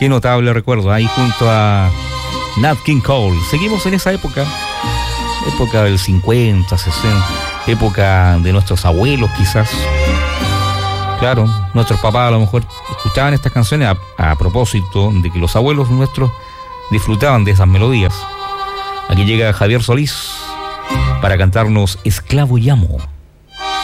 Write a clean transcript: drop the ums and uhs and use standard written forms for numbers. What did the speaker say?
Qué notable recuerdo, ahí junto a Nat King Cole. Seguimos en esa época del 50, 60, época de nuestros abuelos quizás. Claro, nuestros papás a lo mejor escuchaban estas canciones a propósito de que los abuelos nuestros disfrutaban de esas melodías. Aquí llega Javier Solís para cantarnos Esclavo y Amo.